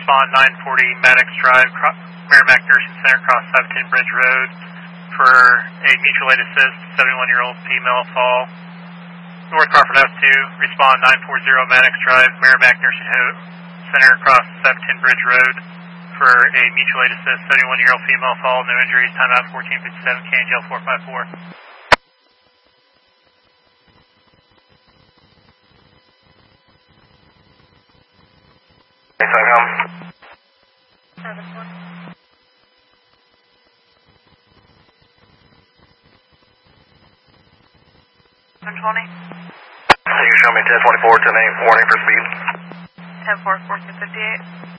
respond 940 Maddox Drive, Merrimack Nursing Center, cross 510 Bridge Road for a mutual aid assist, 71-year-old female fall. North Crawford F2, respond 940 Maddox Drive, Merrimack Nursing Center, cross 710 Bridge Road for a mutual aid assist, 71-year-old female fall, no injuries, timeout 1457, KNGL 454. Service 1. 120. Can you show me 1024, 10-8, warning for speed? 10-4, 458.